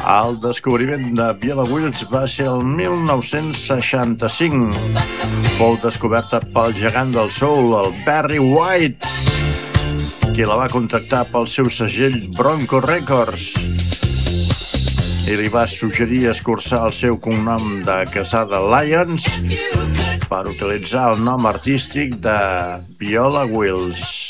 El descobriment de Viola Wills va ser el 1965. Fou descoberta pel gegant del soul, el Barry White, qui la va contractar pel seu segell Bronco Records i li va suggerir escurçar el seu cognom de casada Lyons per utilitzar el nom artístic de Viola Wills.